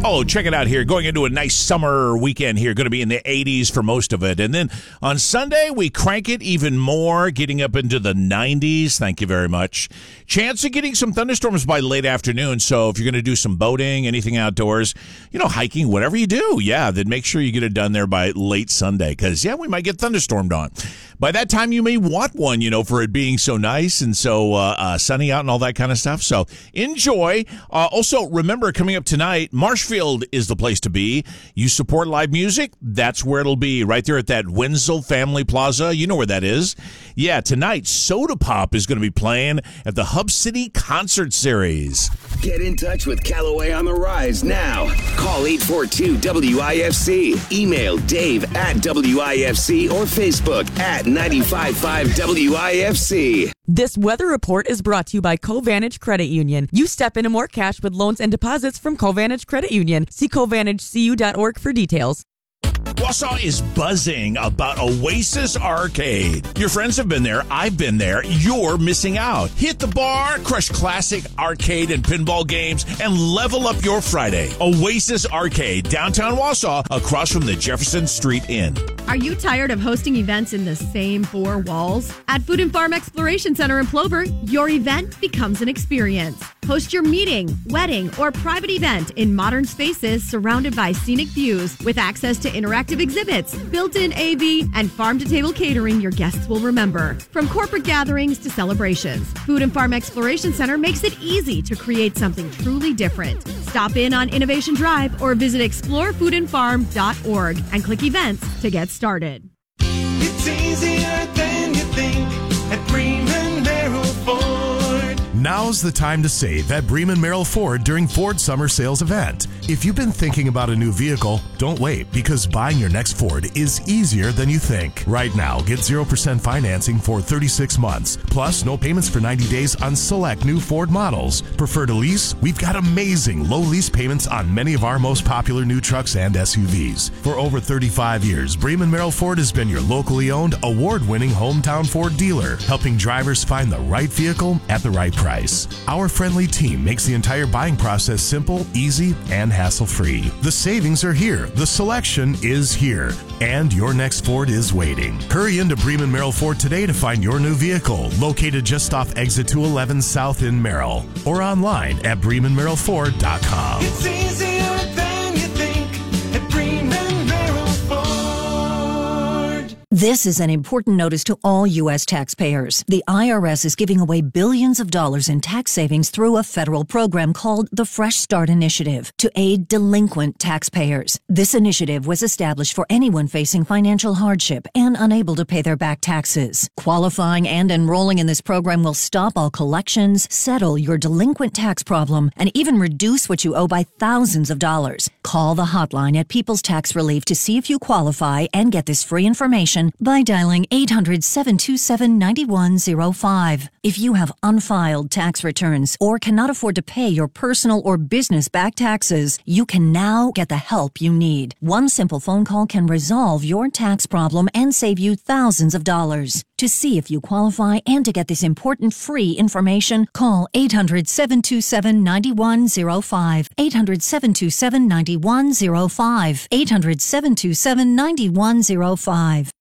Oh, check it out here. Going into a nice summer weekend here. Going to be in the 80s for most of it. And then on Sunday, we crank it even more, getting up into the 90s. Thank you very much. Chance of getting some thunderstorms by late afternoon. So if you're going to do some boating, anything outdoors, hiking, whatever you do, then make sure you get it done there by late Sunday. Because, we might get thunderstormed on. By that time, you may want one, for it being so nice and so sunny out and all that kind of stuff. So enjoy. Also, remember, coming up tonight, Marshfield is the place to be. You support live music? That's where it'll be, right there at that Wenzel Family Plaza. You know where that is. Yeah, tonight, Soda Pop is going to be playing at the Hub City Concert Series. Get in touch with Callaway on the Rise now. Call 842-WIFC. Email Dave at WIFC or Facebook at 95.5 WIFC. This weather report is brought to you by Covantage Credit Union. You step into more cash with loans and deposits from Covantage Credit Union. See CovantageCU.org for details. Wausau is buzzing about Oasis Arcade. Your friends have been there. I've been there. You're missing out. Hit the bar, crush classic arcade and pinball games, and level up your Friday. Oasis Arcade, downtown Wausau, across from the Jefferson Street Inn. Are you tired of hosting events in the same four walls? At Food and Farm Exploration Center in Plover, your event becomes an experience. Host your meeting, wedding, or private event in modern spaces surrounded by scenic views with access to interactive exhibits, built-in AV, and farm-to-table catering your guests will remember. From corporate gatherings to celebrations, Food and Farm Exploration Center makes it easy to create something truly different. Stop in on Innovation Drive or visit explorefoodandfarm.org and click events to get started. It's easier than you think at Bremen Merrill Ford. Now's the time to save at Bremen Merrill Ford during Ford Summer Sales event. If you've been thinking about a new vehicle, don't wait, because buying your next Ford is easier than you think. Right now, get 0% financing for 36 months, plus no payments for 90 days on select new Ford models. Prefer to lease? We've got amazing low lease payments on many of our most popular new trucks and SUVs. For over 35 years, Bremen Merrill Ford has been your locally owned, award-winning hometown Ford dealer, helping drivers find the right vehicle at the right price. Our friendly team makes the entire buying process simple, easy, and hassle-free. The savings are here, the selection is here, and your next Ford is waiting. Hurry into Bremen Merrill Ford today to find your new vehicle, located just off Exit 211 South in Merrill, or online at BremenMerrillFord.com. It's easier than you think at Bremen Merrill Ford. This is an important notice to all U.S. taxpayers. The IRS is giving away billions of dollars in tax savings through a federal program called the Fresh Start Initiative to aid delinquent taxpayers. This initiative was established for anyone facing financial hardship and unable to pay their back taxes. Qualifying and enrolling in this program will stop all collections, settle your delinquent tax problem, and even reduce what you owe by thousands of dollars. Call the hotline at People's Tax Relief to see if you qualify and get this free information by dialing 800-727-9105. If you have unfiled tax returns or cannot afford to pay your personal or business back taxes, you can now get the help you need. One simple phone call can resolve your tax problem and save you thousands of dollars. To see if you qualify and to get this important free information, call 800-727-9105. 800-727-9105. 800-727-9105.